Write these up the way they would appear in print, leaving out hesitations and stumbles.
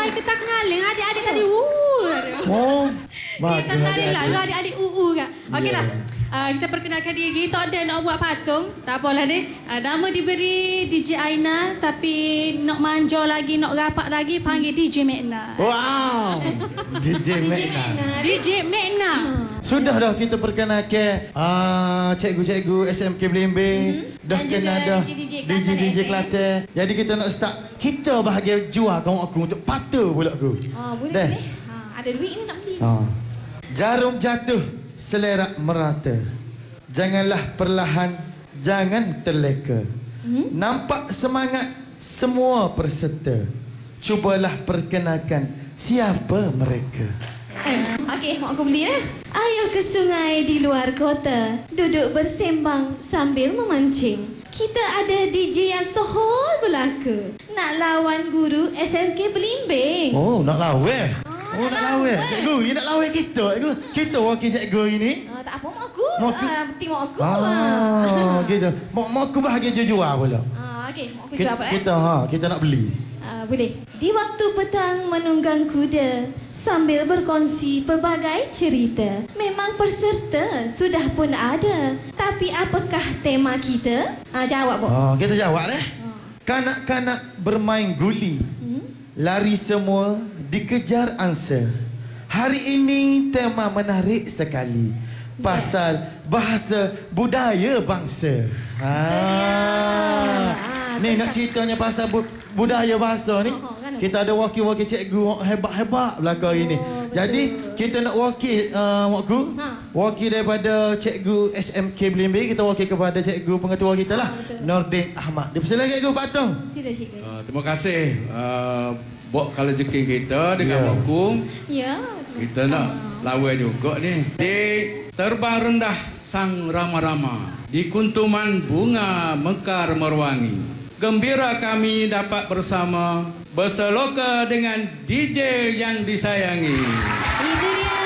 Hai kita kenalin adik-adik tadi. Oh, Kita kenalin lah. Lu adik-adik kan. Okeylah. Kita perkenalkan diri. Tak ada nak buat patung. Tak apalah ni. Nama diberi DJ Aina. Tapi nak manja lagi, nak rapat lagi, panggil DJ Mekna. wow. DJ Mekna. DJ Mekna. Sudah dah kita perkenalkan cikgu-cikgu SMK Belimbing. Dah Dan kenal juga dah DJ Kelantan. Jadi kita nak start. Kita bahagia jual kawan aku untuk pata pula aku. Boleh. Ada duit ni nak beli. Jarum jatuh, selera merata. Janganlah perlahan, jangan terleka. Nampak semangat semua peserta. Cubalah perkenalkan siapa mereka. Okey, mak aku beli ya. Ayo ke sungai di luar kota, duduk bersembang sambil memancing. Kita ada DJ yang sohor belaka. Nak lawan guru SMK Belimbing. Oh, nak lawan. Oh, nak lawan. Cikgu, you nak lawan kita, cikgu. Kita wakil cikgu ini. Tak apa mak aku. Mak aku? Penting mak aku. Gitu. Mak aku bahagia jual pula. Okey, mak aku jual apa Kita nak beli. Boleh. Di waktu petang menunggang kuda sambil berkongsi pelbagai cerita. Memang peserta sudah pun ada. Tapi apakah tema kita? Jawab, Bo. Kita jawab deh. Kanak-kanak bermain guli. Lari semua dikejar angsa. Hari ini tema menarik sekali. Pasal bahasa budaya bangsa. Ni nak ceritanya pasal budaya bahasa ni. Kita ada wakil-wakil cikgu hebat-hebat belakang ini. Jadi kita nak wakil wakku. Wakil daripada cikgu SMK Belimbing, kita wakil kepada cikgu pengetua kita lah, Nordin Ahmad. Dipersilakan cikgu patung. Sila cikgu. Terima kasih buat kalau jekin kita dengan wakku. Ya. Kita nak lawan juga ni. Di terbang rendah sang rama-rama, di kuntuman bunga mekar merwangi. Gembira kami dapat bersama berseloka dengan DJ yang disayangi. Itu dia.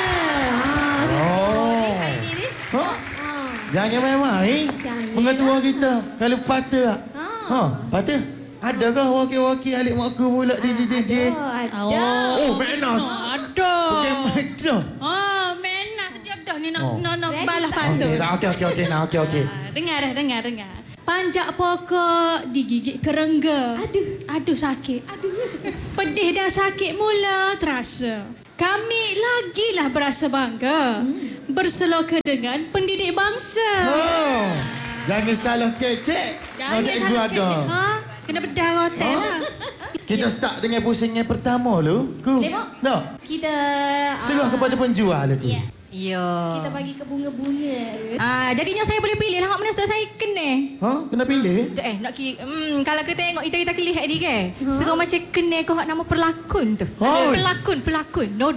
Jangan main-main. Pengetua kita kalau patah. Patah. Adakah wakil-wakil alik mak aku pula DJ? Ada. Oh, Mekna. Ada. Okey, Mekna. Mekna setiap dah ni nak balas patung. Okey. Dengar. Panjak pokok, digigit kerengga. Aduh sakit. Pedih dan sakit mula terasa. Kami lagilah berasa bangga berseloka dengan pendidik bangsa. Jangan salah kecek. Jangan cikgu salah ada. kecek. Kena bedah hotel lah. Kita start dengan pusingnya pertama lu. Boleh, Mak? Tak. Kita Serah kepada penjual aku. Ya. Kita bagi ke bunga-bunga. Jadinya saya boleh pilih lah hak mana saya kena. Kena pilih? Nak kalau kita tengok kita kelih tadi ke. Serah macam kena kau hak nama pelakon tu. Oh. Pelakon.